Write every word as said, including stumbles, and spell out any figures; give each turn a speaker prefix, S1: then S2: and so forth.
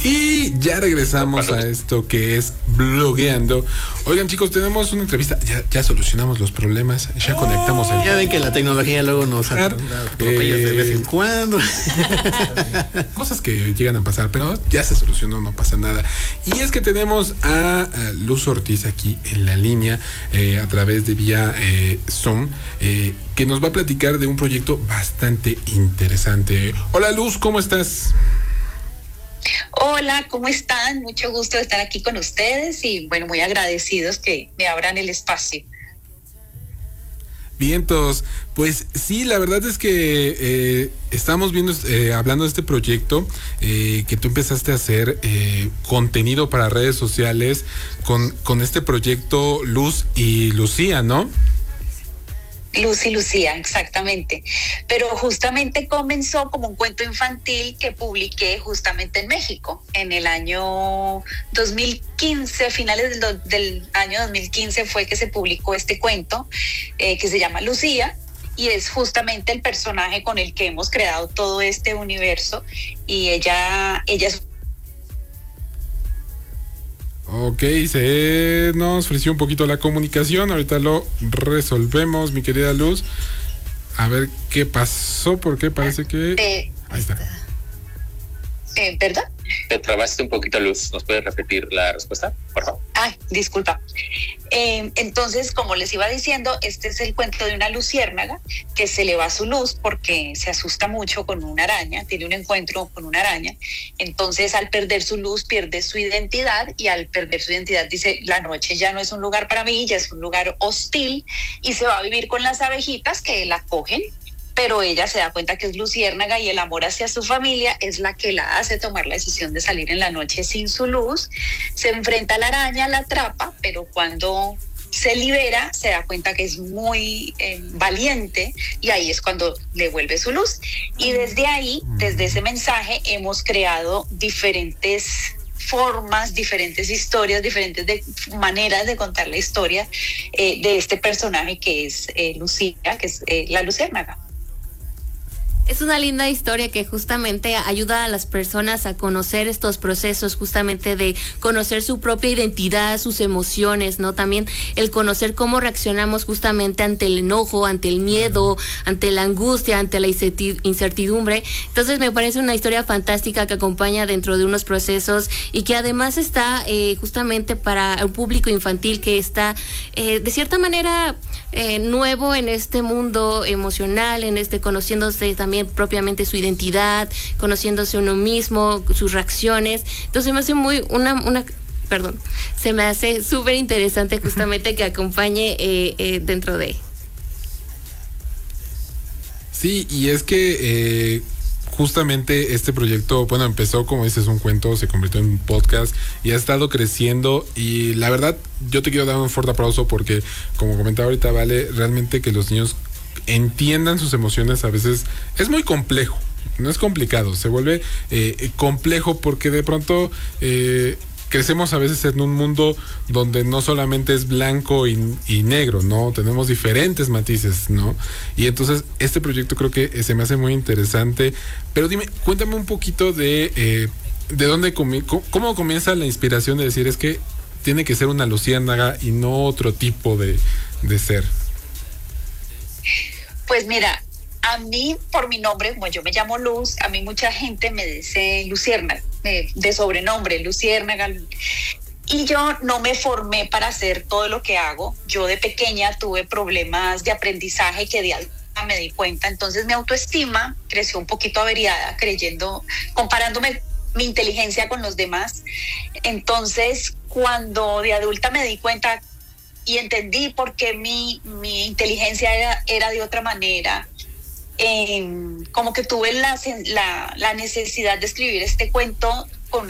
S1: Y ya regresamos a esto que es blogueando. Oigan, chicos, tenemos una entrevista. Ya, ya solucionamos los problemas. Ya conectamos el...
S2: Ya ven que la tecnología luego nos atropella eh... de vez en cuando.
S1: Cosas que llegan a pasar, pero ya se solucionó, no pasa nada. Y es que tenemos a, a Luz Ortiz aquí en la línea eh, a través de vía eh, Zoom, eh, que nos va a platicar de un proyecto bastante interesante. Hola, Luz, ¿cómo estás?
S3: Hola, ¿cómo están? Mucho gusto de estar aquí con ustedes y bueno, muy agradecidos que me abran el espacio.
S1: Vientos, pues sí, la verdad es que eh, estamos viendo, eh, hablando de este proyecto eh, que tú empezaste a hacer eh, contenido para redes sociales con, con este proyecto Luz y Lucía, ¿no?
S3: Luz y Lucía, exactamente. Pero justamente comenzó como un cuento infantil que publiqué justamente en México en el año dos mil quince, finales del, del año dos mil quince fue que se publicó este cuento eh, que se llama Lucía y es justamente el personaje con el que hemos creado todo este universo y ella, ella es...
S1: Ok, se nos frició un poquito la comunicación, ahorita lo resolvemos, mi querida Luz. A ver qué pasó, porque parece que...
S3: Eh,
S1: Ahí está.
S3: Eh, ¿Perdón?
S4: Te trabaste un poquito, Luz. ¿Nos puedes repetir la respuesta, por favor?
S3: Ay, disculpa. Eh, entonces, como les iba diciendo, este es el cuento de una luciérnaga que se le va su luz porque se asusta mucho con una araña, tiene un encuentro con una araña. Entonces, al perder su luz, pierde su identidad y al perder su identidad dice, la noche ya no es un lugar para mí, ya es un lugar hostil y se va a vivir con las abejitas que la cogen. Pero ella se da cuenta que es luciérnaga y el amor hacia su familia es la que la hace tomar la decisión de salir en la noche sin su luz. Se enfrenta a la araña, la atrapa, pero cuando se libera se da cuenta que es muy eh, valiente y ahí es cuando le vuelve su luz. Y desde ahí, desde ese mensaje, hemos creado diferentes formas, diferentes historias, diferentes de, maneras de contar la historia eh, de este personaje que es eh, Lucía, que es eh, la luciérnaga.
S5: Es una linda historia que justamente ayuda a las personas a conocer estos procesos, justamente de conocer su propia identidad, sus emociones, ¿no? También el conocer cómo reaccionamos justamente ante el enojo, ante el miedo, ante la angustia, ante la incertidumbre. Entonces me parece una historia fantástica que acompaña dentro de unos procesos y que además está eh, justamente para un público infantil que está eh, de cierta manera eh, nuevo en este mundo emocional, en este conociéndose también propiamente su identidad, conociéndose uno mismo, sus reacciones. Entonces me hace muy una una perdón, se me hace súper interesante justamente que acompañe eh, eh, dentro de.
S1: Sí, y es que eh, justamente este proyecto, bueno, empezó como dices un cuento, se convirtió en un podcast y ha estado creciendo y la verdad yo te quiero dar un fuerte aplauso porque como comentaba ahorita Vale, realmente que los niños entiendan sus emociones a veces es muy complejo, no es complicado, se vuelve eh, complejo porque de pronto eh, crecemos a veces en un mundo donde no solamente es blanco y, y negro, ¿no? Tenemos diferentes matices, ¿no? Y entonces este proyecto creo que se me hace muy interesante, pero dime, cuéntame un poquito de eh, de dónde comi- cómo comienza la inspiración de decir es que tiene que ser una luciérnaga y no otro tipo de, de ser.
S3: Pues mira, a mí por mi nombre, como yo me llamo Luz, a mí mucha gente me dice Luciérnaga, de sobrenombre, Luciérnaga. Y yo no me formé para hacer todo lo que hago. Yo de pequeña tuve problemas de aprendizaje que de alta me di cuenta. Entonces mi autoestima creció un poquito averiada, creyendo, comparándome mi inteligencia con los demás. Entonces cuando de adulta me di cuenta y entendí por qué mi, mi inteligencia era, era de otra manera. Eh, como que tuve la, la, la necesidad de escribir este cuento